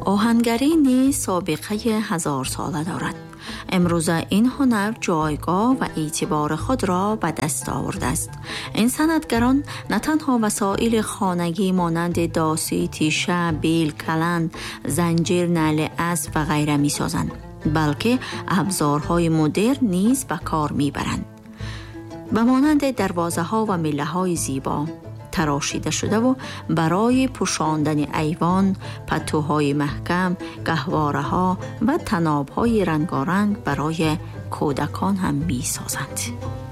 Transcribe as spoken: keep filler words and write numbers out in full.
آهنگری نیز سابقه هزار ساله دارد. امروزه این هنر جایگاه و اعتبار خود را به دست آورده است. این صنعتگران نه تنها وسایل خانگی مانند داسی، تیشه، بیل، کلند، زنجیر، نعل اسب و غیره می سازند، بلکه ابزارهای مدرن نیز به کار می برند. به مانند دروازه ها و میله های زیبا تراشیده شده و برای پوشاندن ایوان، پتوهای محکم، گهواره ها و طناب های رنگارنگ برای کودکان هم می سازند.